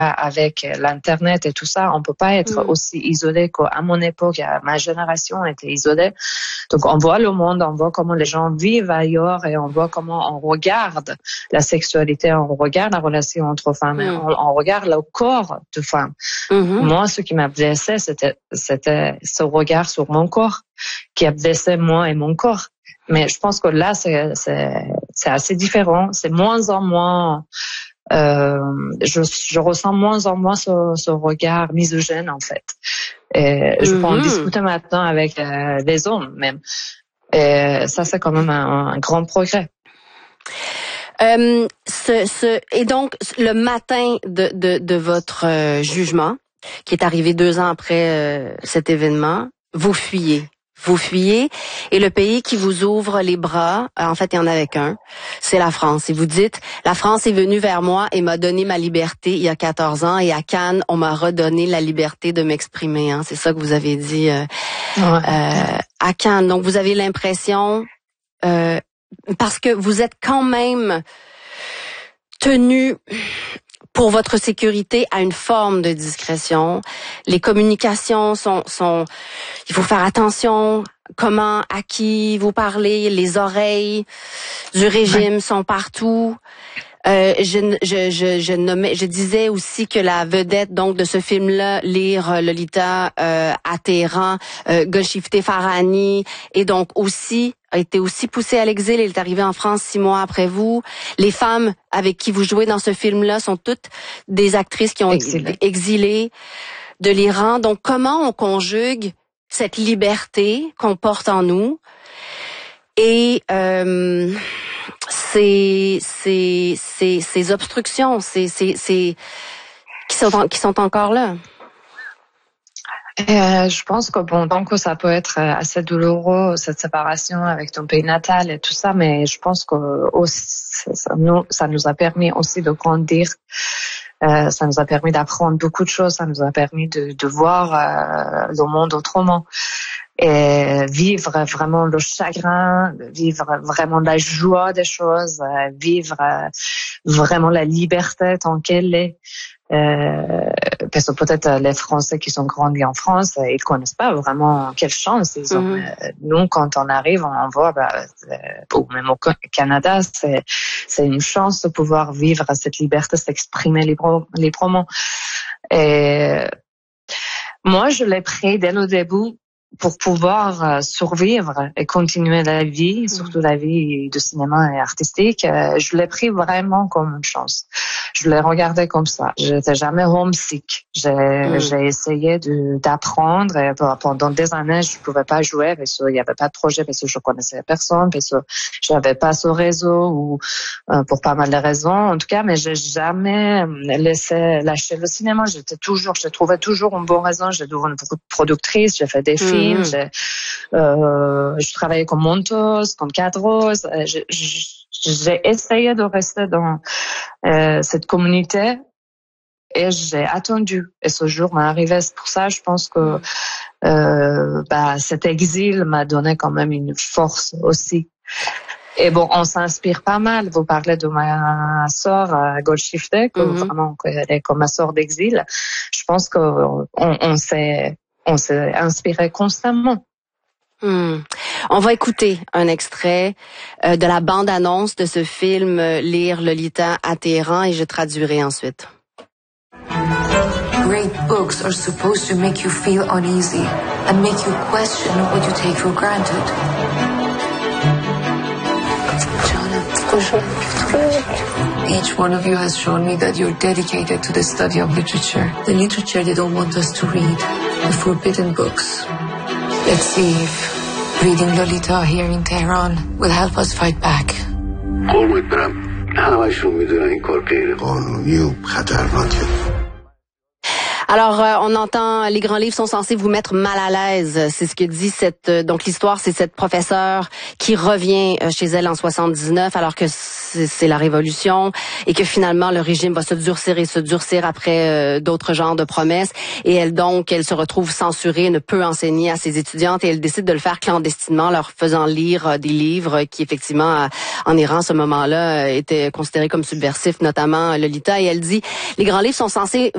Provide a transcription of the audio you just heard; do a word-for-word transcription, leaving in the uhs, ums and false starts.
avec l'Internet et tout ça, on peut pas être mmh. aussi isolé qu'à mon époque, ma génération était isolée. Donc, on voit le monde, on voit comment les gens vivent ailleurs et on voit comment on regarde la sexualité, on regarde la relation entre femmes, mmh. on, on regarde le corps de femmes. Mmh. Moi, ce qui m'a blessé, c'était, c'était ce regard sur mon corps qui a blessé moi et mon corps. Mais je pense que là, c'est, c'est, c'est assez différent. C'est moins en moins, euh, je, je ressens moins en moins ce, ce regard misogyne, en fait. Et je peux en Mm-hmm. discuter maintenant avec euh, les hommes, même. Et ça, c'est quand même un, un grand progrès. Euh, ce, ce, et donc, le matin de, de, de votre euh, jugement, qui est arrivé deux ans après euh, cet événement, vous fuyez. Vous fuyez et le pays qui vous ouvre les bras, en fait, il y en avait qu'un, c'est la France. Et vous dites, la France est venue vers moi et m'a donné ma liberté il y a quatorze ans et à Cannes, on m'a redonné la liberté de m'exprimer. Hein. C'est ça que vous avez dit euh, ouais. euh, à Cannes. Donc, vous avez l'impression, euh, parce que vous êtes quand même tenu pour votre sécurité à une forme de discrétion. Les communications sont, sont, il faut faire attention comment, à qui vous parlez, les oreilles du régime ouais. sont partout. Euh, je, je, je, je nommais, je disais aussi que la vedette donc de ce film-là, Lire Lolita euh, à Téhéran, euh, Golshifteh Farahani, est donc aussi a été aussi poussée à l'exil. Elle est arrivée en France six mois après vous. Les femmes avec qui vous jouez dans ce film-là sont toutes des actrices qui ont exilé. exilé de l'Iran. Donc, comment on conjugue cette liberté qu'on porte en nous et euh, ces, ces, ces, ces obstructions, ces, ces, ces, qui sont, qui sont encore là? Et euh, je pense que bon, donc ça peut être assez douloureux cette séparation avec ton pays natal et tout ça, mais je pense que aussi, ça, nous, ça nous a permis aussi de grandir. Euh, ça nous a permis d'apprendre beaucoup de choses. Ça nous a permis de, de voir euh, le monde autrement et vivre vraiment le chagrin, vivre vraiment la joie des choses, euh, vivre euh, vraiment la liberté tant qu'elle est. Euh, parce que peut-être les Français qui sont grandis en France, ils connaissent pas vraiment quelle chance ils ont. Mm-hmm. Nous, quand on arrive, on voit, bah, ou même au Canada, c'est c'est une chance de pouvoir vivre cette liberté, s'exprimer libre, librement. Et moi, je l'ai pris dès le début pour pouvoir survivre et continuer la vie, surtout la vie de cinéma et artistique. Je l'ai pris vraiment comme une chance. Je l'ai regardé comme ça. J'étais jamais homesick. J'ai, mm. j'ai essayé de, d'apprendre et pendant des années, je pouvais pas jouer parce qu'il y avait pas de projet, parce que je connaissais personne, parce que j'avais pas ce réseau ou euh, pour pas mal de raisons, en tout cas, mais j'ai jamais laissé lâcher le cinéma. J'étais toujours, je trouvais toujours une bonne raison. J'ai devenu beaucoup de productrice, j'ai fait des mm. films, j'ai, euh, je travaillais comme monteuse, comme cadreuse. J'ai, j'ai essayé de rester dans euh, cette communauté et j'ai attendu. Et ce jour m'est arrivé. C'est pour ça, je pense que euh, bah, cet exil m'a donné quand même une force aussi. Et bon, on s'inspire pas mal. Vous parlez de ma sœur euh, Golshifteh, que mm-hmm. vraiment elle est comme ma sœur d'exil. Je pense qu'on on, on s'est on s'est inspiré constamment. Hmm. On va écouter un extrait euh, de la bande-annonce de ce film euh, Lire Lolita à Téhéran et je traduirai ensuite. Great books are supposed to make you feel uneasy and make you question what you take for granted. Each one of you has shown me that you're dedicated to the study of literature. The literature they don't want us to read. The forbidden books. Let's see if reading Lolita here in Tehran will help us fight back. قربت برم همشون میدونن این کار غیر قانونی و خطرناکه. Alors, euh, on entend, les grands livres sont censés vous mettre mal à l'aise. C'est ce que dit cette, euh, donc l'histoire, c'est cette professeure qui revient euh, chez elle en soixante-dix-neuf alors que c'est, c'est la révolution et que finalement le régime va se durcir et se durcir après euh, d'autres genres de promesses. Et elle donc, elle se retrouve censurée, ne peut enseigner à ses étudiantes et elle décide de le faire clandestinement, leur faisant lire euh, des livres qui effectivement, euh, en Iran, à ce moment-là, euh, étaient considérés comme subversifs, notamment Lolita. Et elle dit, les grands livres sont censés